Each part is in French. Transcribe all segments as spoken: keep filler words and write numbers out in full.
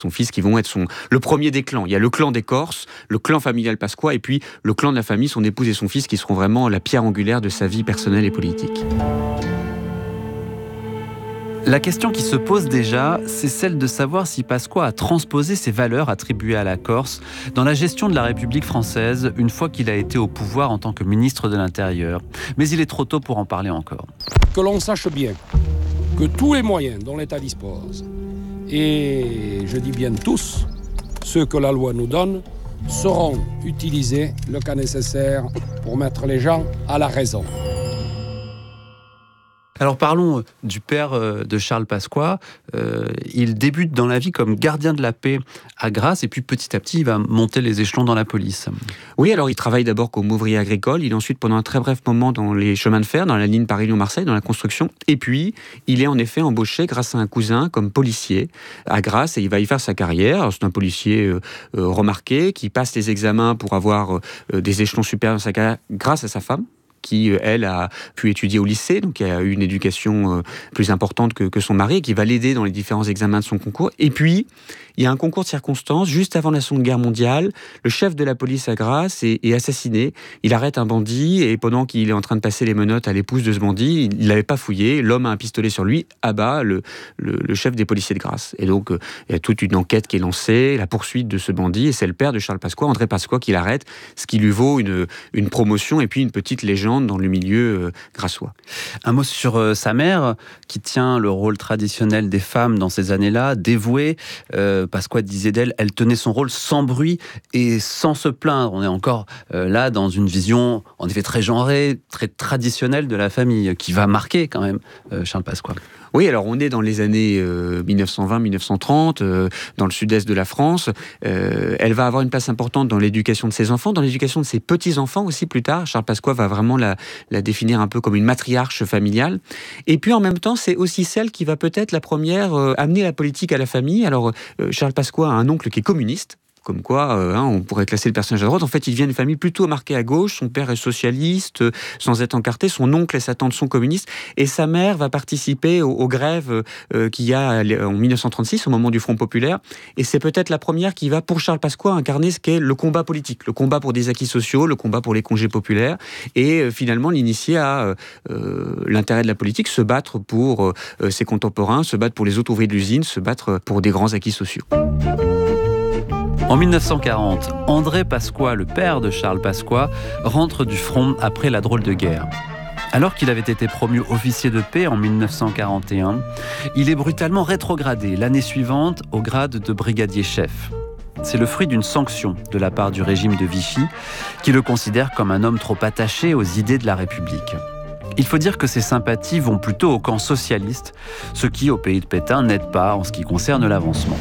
son fils, qui vont être son, le premier des clans. Il y a le clan des Corses, le clan familial Pasqua, et puis le clan de la famille, son épouse et son fils, qui seront vraiment la pierre angulaire de sa vie personnelle et politique. La question qui se pose déjà, c'est celle de savoir si Pasqua a transposé ses valeurs attribuées à la Corse dans la gestion de la République française une fois qu'il a été au pouvoir en tant que ministre de l'Intérieur. Mais il est trop tôt pour en parler encore. Que l'on sache bien que tous les moyens dont l'État dispose, et je dis bien tous, ceux que la loi nous donne, seront utilisés le cas nécessaire pour mettre les gens à la raison. Alors parlons du père de Charles Pasqua. Euh, il débute dans la vie comme gardien de la paix à Grasse et puis petit à petit il va monter les échelons dans la police. Oui, alors il travaille d'abord comme ouvrier agricole, il est ensuite pendant un très bref moment dans les chemins de fer, dans la ligne Paris-Lyon-Marseille, dans la construction, et puis il est en effet embauché grâce à un cousin comme policier à Grasse et il va y faire sa carrière. Alors, c'est un policier euh, euh, remarqué qui passe les examens pour avoir euh, des échelons supérieurs dans sa carrière grâce à sa femme, qui, elle, a pu étudier au lycée, donc a eu une éducation euh, plus importante que, que son mari, et qui va l'aider dans les différents examens de son concours. Et puis, il y a un concours de circonstances, juste avant la Seconde Guerre mondiale, le chef de la police à Grasse est, est assassiné. Il arrête un bandit, et pendant qu'il est en train de passer les menottes à l'épouse de ce bandit, il ne l'avait pas fouillé, l'homme a un pistolet sur lui, abat le, le, le chef des policiers de Grasse. Et donc, euh, il y a toute une enquête qui est lancée, la poursuite de ce bandit, et c'est le père de Charles Pasqua, André Pasqua, qui l'arrête, ce qui lui vaut une, une promotion, et puis une petite légende dans le milieu euh, grassois. Un mot sur euh, sa mère, qui tient le rôle traditionnel des femmes dans ces années-là, dévouée. Euh, Pasqua disait d'elle, elle tenait son rôle sans bruit et sans se plaindre. On est encore euh, là dans une vision, en effet, très genrée, très traditionnelle de la famille, qui va marquer quand même euh, Charles Pasqua. Oui, alors on est dans les années euh, mille neuf cent vingt mille neuf cent trente, euh, dans le sud-est de la France. Euh, elle va avoir une place importante dans l'éducation de ses enfants, dans l'éducation de ses petits-enfants aussi plus tard. Charles Pasqua va vraiment la, la définir un peu comme une matriarche familiale. Et puis en même temps, c'est aussi celle qui va peut-être la première euh, amener la politique à la famille. Alors euh, Charles Pasqua a un oncle qui est communiste. Comme quoi, euh, hein, on pourrait classer le personnage à droite. En fait, il vient d'une famille plutôt marquée à gauche. Son père est socialiste, euh, sans être encarté. Son oncle et sa tante sont communistes. Et sa mère va participer aux, aux grèves euh, qu'il y a en mille neuf cent trente-six, au moment du Front populaire. Et c'est peut-être la première qui va, pour Charles Pasqua, incarner ce qu'est le combat politique. Le combat pour des acquis sociaux, le combat pour les congés populaires. Et euh, finalement, l'initier à euh, l'intérêt de la politique, se battre pour euh, ses contemporains, se battre pour les autres ouvriers de l'usine, se battre pour des grands acquis sociaux. En mille neuf cent quarante, André Pasqua, le père de Charles Pasqua, rentre du front après la drôle de guerre. Alors qu'il avait été promu officier de paix en mille neuf cent quarante et un, il est brutalement rétrogradé l'année suivante au grade de brigadier-chef. C'est le fruit d'une sanction de la part du régime de Vichy, qui le considère comme un homme trop attaché aux idées de la République. Il faut dire que ses sympathies vont plutôt au camp socialiste, ce qui, au pays de Pétain, n'aide pas en ce qui concerne l'avancement.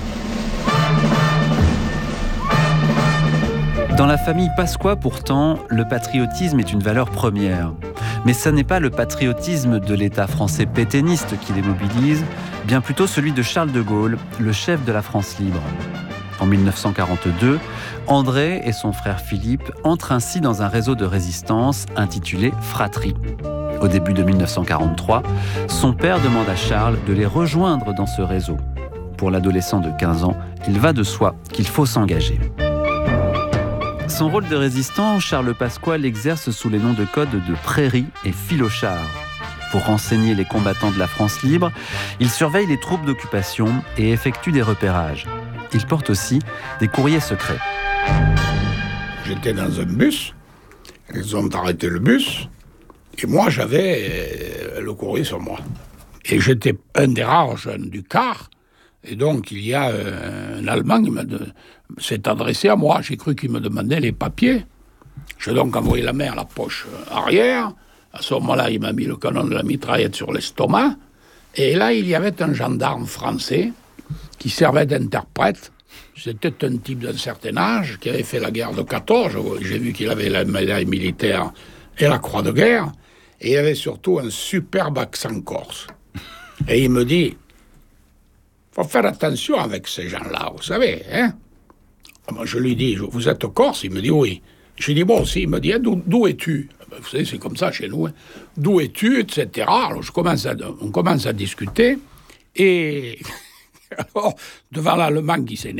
Dans la famille Pasqua, pourtant, le patriotisme est une valeur première. Mais ce n'est pas le patriotisme de l'État français pétainiste qui les mobilise, bien plutôt celui de Charles de Gaulle, le chef de la France libre. En mille neuf cent quarante-deux, André et son frère Philippe entrent ainsi dans un réseau de résistance intitulé Fratrie. Au début de mille neuf cent quarante-trois, son père demande à Charles de les rejoindre dans ce réseau. Pour l'adolescent de quinze ans, il va de soi qu'il faut s'engager. Son rôle de résistant, Charles Pasqua l'exerce sous les noms de code de Prairie et Filochard. Pour renseigner les combattants de la France libre, il surveille les troupes d'occupation et effectue des repérages. Il porte aussi des courriers secrets. J'étais dans un bus, ils ont arrêté le bus, et moi j'avais le courrier sur moi. Et j'étais un des rares jeunes du car, et donc il y a un Allemand qui m'a de... s'est adressé à moi. J'ai cru qu'il me demandait les papiers. J'ai donc envoyé la main à la poche arrière. À ce moment-là, il m'a mis le canon de la mitraillette sur l'estomac. Et là, il y avait un gendarme français qui servait d'interprète. C'était un type d'un certain âge qui avait fait la guerre de quatorze. J'ai vu qu'il avait la médaille militaire et la croix de guerre. Et il avait surtout un superbe accent corse. Et il me dit... faut faire attention avec ces gens-là, vous savez, hein. Moi, je lui dis, vous êtes corse? Il me dit oui. Je lui dis, bon, si, il me dit, d'où, d'où es-tu? Vous savez, c'est comme ça chez nous, hein. D'où es-tu, et cetera. Alors, je commence à, on commence à discuter, et Alors, devant l'Allemand qui s'énerve,